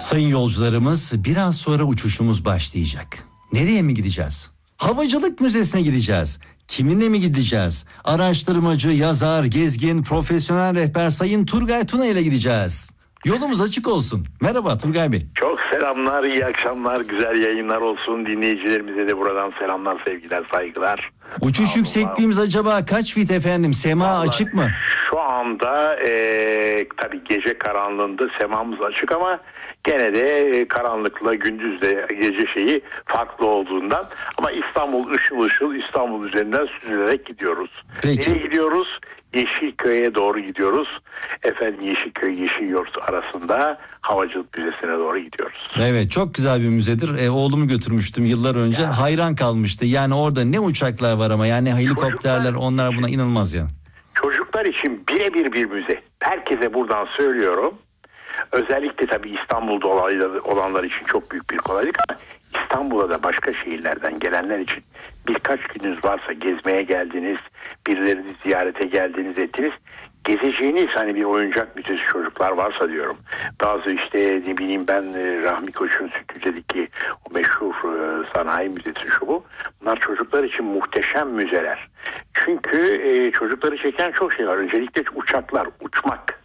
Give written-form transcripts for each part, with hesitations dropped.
Sayın yolcularımız, biraz sonra uçuşumuz başlayacak. Nereye mi gideceğiz? Havacılık Müzesi'ne gideceğiz. Kiminle mi gideceğiz? Araştırmacı, yazar, gezgin, profesyonel rehber Sayın Turgay Tuna ile gideceğiz. Yolumuz açık olsun. Merhaba Turgay Bey. Çok selamlar, iyi akşamlar, güzel yayınlar olsun. Dinleyicilerimize de buradan selamlar, sevgiler, saygılar. Uçuş yüksekliğimiz acaba kaç fit efendim? Sema Vallahi açık mı? Şu anda tabii gece karanlığında semamız açık ama gene de karanlıkla gündüzle gece şeyi farklı olduğundan, ama İstanbul ışıl ışıl, İstanbul üzerinden süzülerek gidiyoruz. Peki. Nereye gidiyoruz? Yeşilköy'e doğru gidiyoruz. Efendim Yeşilköy Yeşilyurt arasında Havacılık Müzesi'ne doğru gidiyoruz. Evet, çok güzel bir müzedir. Oğlumu götürmüştüm yıllar önce. Ya. Hayran kalmıştı. Yani orada ne uçaklar var ama yani helikopterler, onlar buna inanılmaz ya. Çocuklar için birebir bir müze. Herkese buradan söylüyorum. Özellikle tabii İstanbul'da olanlar için çok büyük bir kolaylık, ama İstanbul'a da başka şehirlerden gelenler için birkaç gününüz varsa, gezmeye geldiniz, birilerini ziyarete geldiniz, ettiniz, gezeceğiniz hani bir oyuncak müzesi çocuklar varsa diyorum. Bazı işte ne bileyim ben Rahmi Koç'un Sütlüce'deki o meşhur sanayi müzesi şu bu. Bunlar çocuklar için muhteşem müzeler. Çünkü çocukları çeken çok şey var. Öncelikle uçaklar, uçmak,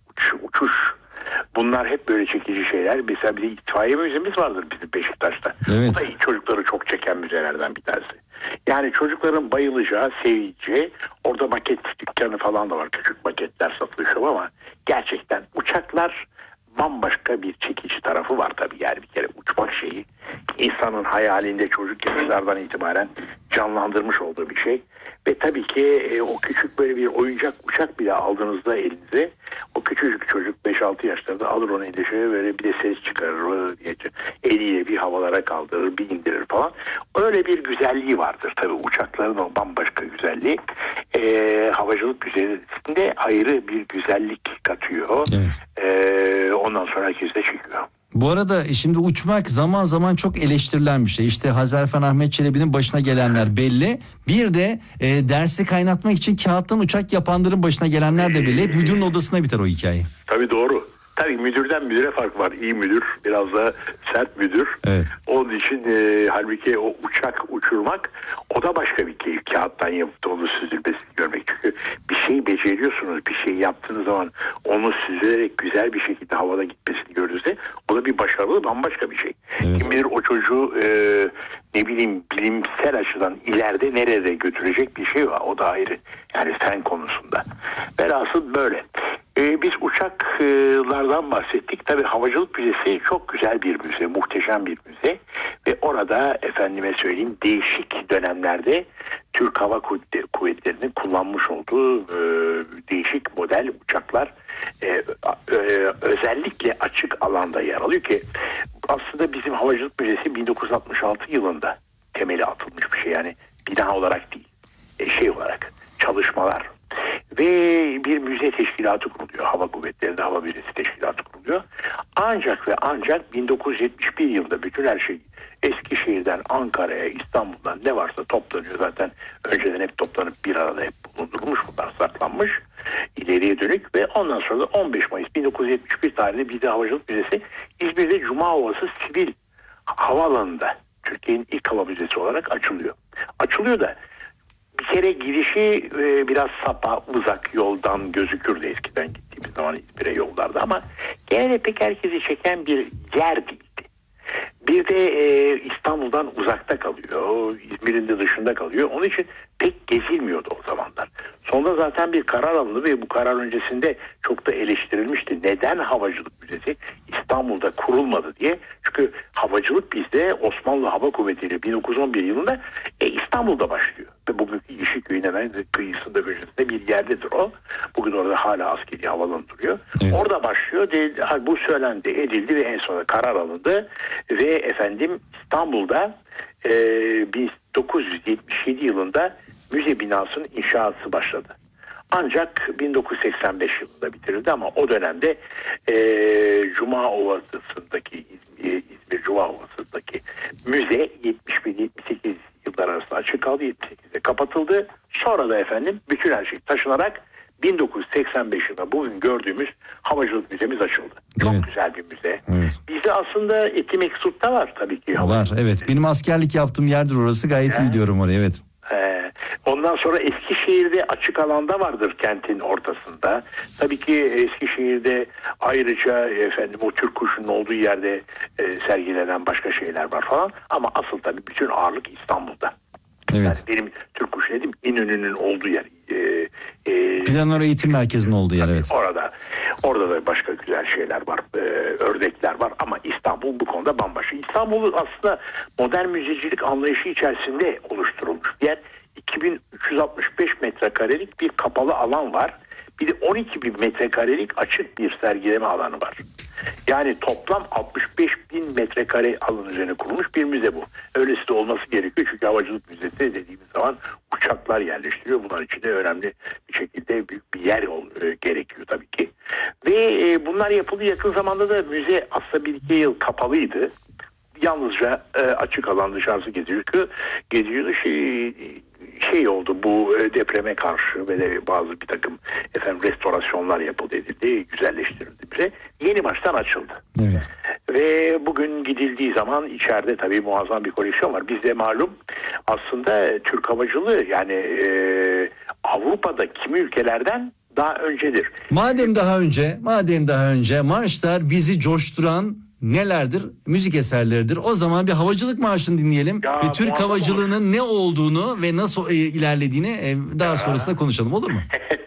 uçuş. Bunlar hep böyle çekici şeyler. Mesela bir de itfaiye müzemiz vardır bizim Beşiktaş'ta. Evet. Bu da çocukları çok çeken müzelerden bir tanesi. Yani çocukların bayılacağı, seveceği, orada maket dükkanı falan da var. Küçük maketler satılıyor ama gerçekten uçaklar bambaşka bir çekici tarafı var tabii. Yani bir kere uçmak şeyi insanın hayalinde çocuk yaşlardan itibaren canlandırmış olduğu bir şey. Ve tabii ki o küçük böyle bir oyuncak uçak bile aldığınızda elinize, o küçücük çocuk 5-6 yaşlarında alır onu eline, şöyle böyle bir de ses çıkarır diye eliyle bir havalara kaldırır, bir indirir falan. Öyle bir güzelliği vardır tabii uçakların, o bambaşka güzelliği. Havacılık müzesinde ayrı bir güzellik katıyor. Evet. Ondan sonra herkes de çekiyor. Bu arada şimdi uçmak zaman zaman çok eleştirilen bir şey. İşte Hazarfen Ahmet Çelebi'nin başına gelenler belli. Bir de dersi kaynatmak için kağıttan uçak yapanların başına gelenler de belli. Hep müdürün odasına biter o hikaye. Tabii doğru. Tabii müdürden müdüre fark var. İyi müdür, biraz da sert müdür. Evet. Onun için halbuki o uçak uçurmak, o da başka bir keyif. Kağıttan yapıp da onu süzülmesini görmek. Çünkü bir şey beceriyorsunuz, bir şey yaptığınız zaman onu süzülerek güzel bir şekilde havada gitmesini gördüğünüzde, o da bir başarılı, bambaşka bir şey. Evet. Kim bilir o çocuğu ne bileyim bilimsel açıdan ileride nerede götürecek bir şey var. O da ayrı. Yani fen konusunda. Velhasıl böyle. Biz uçaklardan bahsettik. Tabii Havacılık Müzesi çok güzel bir müze, muhteşem bir müze. Ve orada efendime söyleyeyim değişik dönemlerde Türk Hava Kuvvetleri'nin kullanmış olduğu değişik model uçaklar özellikle açık alanda yer alıyor ki aslında bizim Havacılık Müzesi 1966 yılında temeli atılmış bir şey. Yani bina olarak değil, şey olarak çalışmalar. Ve bir müze teşkilatı kuruluyor. Hava Kuvvetleri'nde Hava Müzesi Teşkilatı kuruluyor. Ancak ve ancak 1971 yılında bütün her şey Eskişehir'den Ankara'ya, İstanbul'dan ne varsa toplanıyor. Zaten önceden hep toplanıp bir arada hep bulundurulmuş, bunlar saklanmış ileriye dönük. Ve ondan sonra da 15 Mayıs 1971 tarihinde bir de Havacılık Müzesi İzmir'de Cumaovası Sivil Havaalanı'nda Türkiye'nin ilk hava müzesi olarak açılıyor. Açılıyor da bir kere girişi biraz sapa, uzak yoldan gözükürdü eskiden gittiğimiz zaman İzmir'e yollarda, ama gene de pek herkesi çeken bir yer değildi. Bir de İstanbul'dan uzakta kalıyor, İzmir'in de dışında kalıyor. Onun için pek gezilmiyordu o zamanlar. Sonra zaten bir karar alındı ve bu karar öncesinde çok da eleştirilmişti. Neden Havacılık Müzesi İstanbul'da kurulmadı diye. Çünkü havacılık bizde Osmanlı Hava Kuvveti ile 1911 yılında İstanbul'da başlıyor. Ve bugünkü Yeşilköy'ün hemen kıyısında, köşesinde bir yerdedir o. Bugün orada hala askeri havalanı duruyor. Evet. Orada başlıyor. Bu söylendi, edildi ve en sonunda karar alındı. Ve efendim İstanbul'da 1977 yılında müze binasının inşaatı başladı. Ancak 1985 yılında bitirildi, ama o dönemde Cumaovası'ndaki İzmir Cumaovası'ndaki müze 71-78 yıllar arasında açık kaldı. 78'de kapatıldı. Sonra da efendim bütün her şey taşınarak 1985 yılında bugün gördüğümüz Havacılık Müzemiz açıldı. Çok Evet. güzel bir müze. Evet. Bizde aslında Eti Meksut'ta var tabii ki. Var, evet. Benim askerlik yaptığım yerdir orası. Gayet iyi biliyorum orayı, evet. Ondan sonra Eskişehir'de açık alanda vardır, kentin ortasında. Tabii ki Eskişehir'de ayrıca o Türk kuşunun olduğu yerde sergilenen başka şeyler var falan. Ama asıl tabii bütün ağırlık İstanbul'da. Evet. Yani benim Türk kuşu dedim, İnönü'nün olduğu yer. Planör Eğitim Merkezi'nin olduğu yer, evet. Orada da başka güzel şeyler var, ördekler var ama İstanbul bu konuda bambaşka. İstanbul aslında modern müzecilik anlayışı içerisinde oluşturulmuş bir yer. 2365 metrekarelik bir kapalı alan var. Bir de 12 bin metrekarelik açık bir sergileme alanı var. Yani toplam 65 bin metrekare alan üzerine kurulmuş bir müze bu. Öylesi de olması gerekiyor çünkü havacılık müzesi dediğimiz zaman uçaklar yerleştiriyor. Bunlar için de önemli bir şekilde büyük bir yer gerekiyor tabii ki. Ve bunlar yapıldı. Yakın zamanda da müze aslında 1-2 yıl kapalıydı. Yalnızca açık alan dışarısı geziyordu. Şey oldu, bu depreme karşı ve de bir takım restorasyonlar yapıldı, edildi, güzelleştirildi bize. Yeni baştan açıldı. Evet. Ve bugün gidildiği zaman içeride tabii muazzam bir koleksiyon var. Bizde malum aslında Türk havacılığı yani Avrupa'da kimi ülkelerden daha öncedir. Madem daha önce marşlar bizi coşturan nelerdir? Müzik eserleridir. O zaman bir havacılık marşını dinleyelim ve Türk havacılığının ne olduğunu ve nasıl ilerlediğini daha sonrasında konuşalım, olur mu?